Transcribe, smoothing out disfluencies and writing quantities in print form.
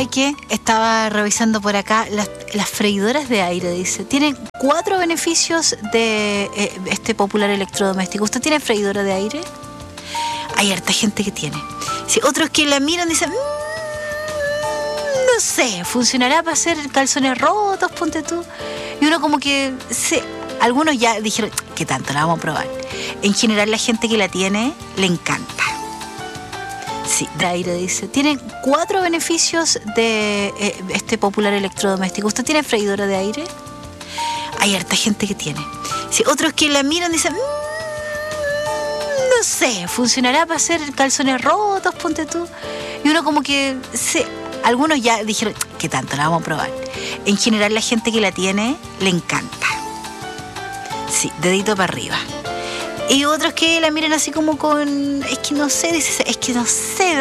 ¿Sabe qué? Estaba revisando por acá las freidoras de aire, dice. Tienen 4 beneficios de este popular electrodoméstico. ¿Usted tiene freidora de aire? Hay harta gente que tiene. Sí, otros que la miran dicen, no sé, ¿funcionará para hacer calzones rotos, ponte tú? Y uno como que, sí, algunos ya dijeron, ¿qué tanto? La vamos a probar. En general la gente que la tiene, le encanta. Sí, de aire, dice. Tiene 4 beneficios de este popular electrodoméstico. ¿Usted tiene freidora de aire? Hay harta gente que tiene. Sí, otros que la miran dicen, no sé, ¿funcionará para hacer calzones rotos, ponte tú? Y uno como que, sí, algunos ya dijeron, ¿qué tanto? La vamos a probar. En general la gente que la tiene, le encanta. Sí, dedito para arriba. Y otros que la miran así como con, es que no sé, dice, es que no sé,